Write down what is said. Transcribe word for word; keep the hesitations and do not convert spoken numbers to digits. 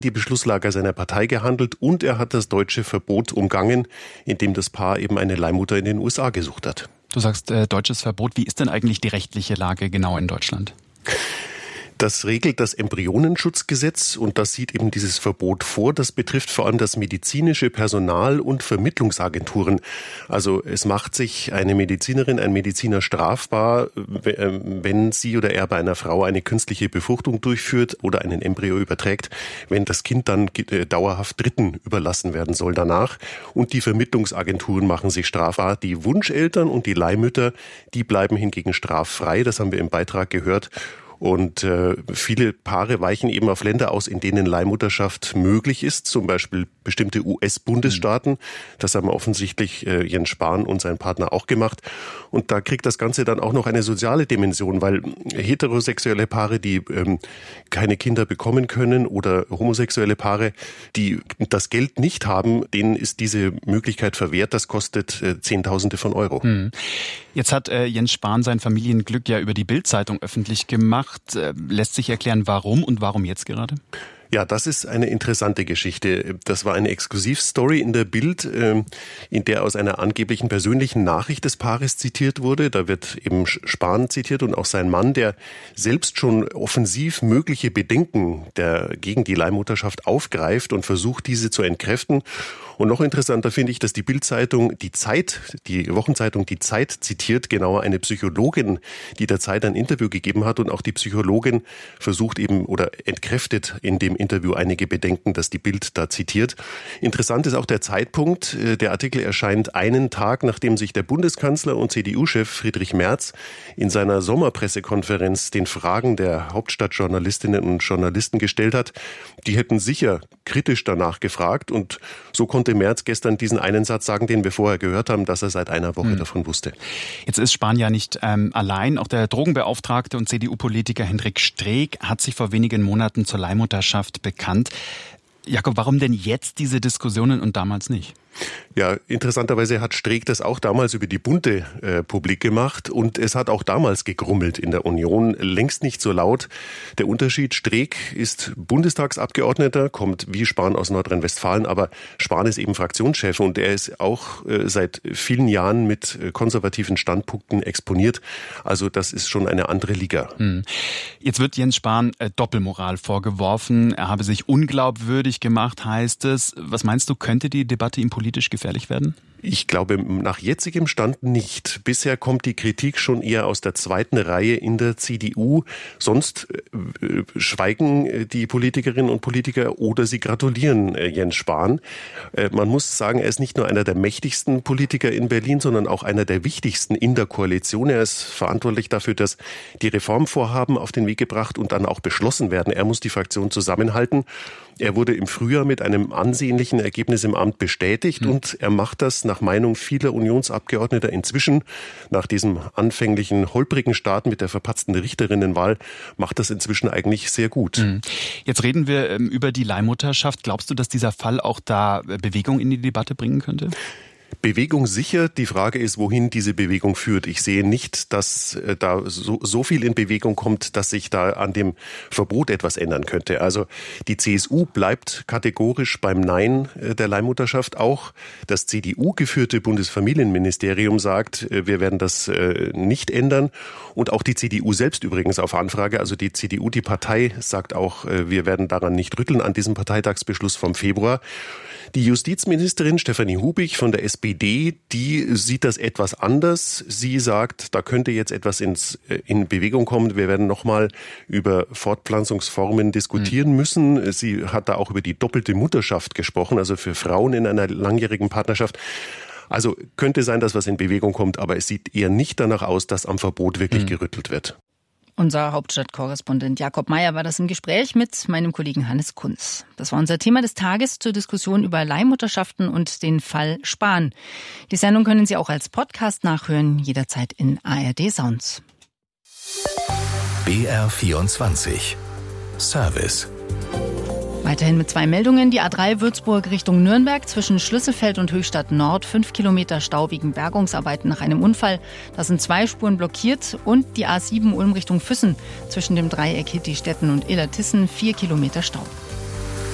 die Beschlusslage seiner Partei gehandelt und er hat das deutsche Verbot umgangen, indem das Paar eben eine Leihmutter in den U S A gesucht hat. Du sagst äh, deutsches Verbot. Wie ist denn eigentlich die rechtliche Lage genau in Deutschland? Das regelt das Embryonenschutzgesetz und das sieht eben dieses Verbot vor. Das betrifft vor allem das medizinische Personal und Vermittlungsagenturen. Also es macht sich eine Medizinerin, ein Mediziner strafbar, wenn sie oder er bei einer Frau eine künstliche Befruchtung durchführt oder einen Embryo überträgt, wenn das Kind dann dauerhaft Dritten überlassen werden soll danach. Und die Vermittlungsagenturen machen sich strafbar. Die Wunscheltern und die Leihmütter, die bleiben hingegen straffrei. Das haben wir im Beitrag gehört. Und äh, viele Paare weichen eben auf Länder aus, in denen Leihmutterschaft möglich ist, zum Beispiel bestimmte U S-Bundesstaaten. Das haben offensichtlich äh, Jens Spahn und sein Partner auch gemacht. Und da kriegt das Ganze dann auch noch eine soziale Dimension, weil heterosexuelle Paare, die ähm, keine Kinder bekommen können, oder homosexuelle Paare, die das Geld nicht haben, denen ist diese Möglichkeit verwehrt. Das kostet äh, Zehntausende von Euro. Hm. Jetzt hat äh, Jens Spahn sein Familienglück ja über die Bild-Zeitung öffentlich gemacht. Lässt sich erklären, warum und warum jetzt gerade? Ja, das ist eine interessante Geschichte. Das war eine Exklusivstory in der Bild, in der aus einer angeblichen persönlichen Nachricht des Paares zitiert wurde. Da wird eben Spahn zitiert und auch sein Mann, der selbst schon offensiv mögliche Bedenken der, gegen die Leihmutterschaft aufgreift und versucht, diese zu entkräften. Und noch interessanter finde ich, dass die Bild-Zeitung die Zeit, die Wochenzeitung die Zeit zitiert, genauer eine Psychologin, die der Zeit ein Interview gegeben hat. Und auch die Psychologin versucht eben oder entkräftet in dem Interview einige Bedenken, dass die Bild da zitiert. Interessant ist auch der Zeitpunkt. Der Artikel erscheint einen Tag, nachdem sich der Bundeskanzler und C D U-Chef Friedrich Merz in seiner Sommerpressekonferenz den Fragen der Hauptstadtjournalistinnen und Journalisten gestellt hat. Die hätten sicher kritisch danach gefragt und so konnte Merz gestern diesen einen Satz sagen, den wir vorher gehört haben, dass er seit einer Woche mhm. davon wusste. Jetzt ist Spahn ja nicht ähm, allein. Auch der Drogenbeauftragte und C D U-Politiker Hendrik Streeck hat sich vor wenigen Monaten zur Leihmutterschaft bekannt. Jakob, warum denn jetzt diese Diskussionen und damals nicht? Ja, interessanterweise hat Streeck das auch damals über die Bunte äh, publik gemacht und es hat auch damals gegrummelt in der Union, längst nicht so laut. Der Unterschied, Streeck ist Bundestagsabgeordneter, kommt wie Spahn aus Nordrhein-Westfalen, aber Spahn ist eben Fraktionschef und er ist auch äh, seit vielen Jahren mit äh, konservativen Standpunkten exponiert. Also das ist schon eine andere Liga. Hm. Jetzt wird Jens Spahn äh, Doppelmoral vorgeworfen. Er habe sich unglaubwürdig gemacht, heißt es. Was meinst du, könnte die Debatte ihm politisch gefährlich werden? Ich glaube, nach jetzigem Stand nicht. Bisher kommt die Kritik schon eher aus der zweiten Reihe in der C D U. Sonst äh, schweigen die Politikerinnen und Politiker oder sie gratulieren äh, Jens Spahn. Äh, man muss sagen, er ist nicht nur einer der mächtigsten Politiker in Berlin, sondern auch einer der wichtigsten in der Koalition. Er ist verantwortlich dafür, dass die Reformvorhaben auf den Weg gebracht und dann auch beschlossen werden. Er muss die Fraktion zusammenhalten. Er wurde im Frühjahr mit einem ansehnlichen Ergebnis im Amt bestätigt mhm. und er macht das nach Meinung vieler Unionsabgeordneter inzwischen, nach diesem anfänglichen holprigen Start mit der verpatzten Richterinnenwahl, macht das inzwischen eigentlich sehr gut. Mhm. Jetzt reden wir ähm, über die Leihmutterschaft. Glaubst du, dass dieser Fall auch da Bewegung in die Debatte bringen könnte? Bewegung sicher. Die Frage ist, wohin diese Bewegung führt. Ich sehe nicht, dass da so, so viel in Bewegung kommt, dass sich da an dem Verbot etwas ändern könnte. Also die C S U bleibt kategorisch beim Nein der Leihmutterschaft. Auch das C D U-geführte Bundesfamilienministerium sagt, wir werden das nicht ändern. Und auch die C D U selbst übrigens auf Anfrage. Also die C D U, die Partei, sagt auch, wir werden daran nicht rütteln, an diesem Parteitagsbeschluss vom Februar. Die Justizministerin Stefanie Hubig von der S P D, die sieht das etwas anders. Sie sagt, da könnte jetzt etwas ins, in Bewegung kommen. Wir werden nochmal über Fortpflanzungsformen diskutieren müssen. Sie hat da auch über die doppelte Mutterschaft gesprochen, also für Frauen in einer langjährigen Partnerschaft. Also könnte sein, dass was in Bewegung kommt, aber es sieht eher nicht danach aus, dass am Verbot wirklich mhm. gerüttelt wird. Unser Hauptstadtkorrespondent Jakob Mayer war das im Gespräch mit meinem Kollegen Hannes Kunz. Das war unser Thema des Tages zur Diskussion über Leihmutterschaften und den Fall Spahn. Die Sendung können Sie auch als Podcast nachhören, jederzeit in A R D Sounds. B R vierundzwanzig Service. Weiterhin mit zwei Meldungen. Die A drei Würzburg Richtung Nürnberg zwischen Schlüsselfeld und Höchstadt Nord. Fünf Kilometer Stau wegen Bergungsarbeiten nach einem Unfall. Da sind zwei Spuren blockiert. Und die A sieben Ulm Richtung Füssen zwischen dem Dreieck Hittistetten und Illertissen. Vier Kilometer Stau.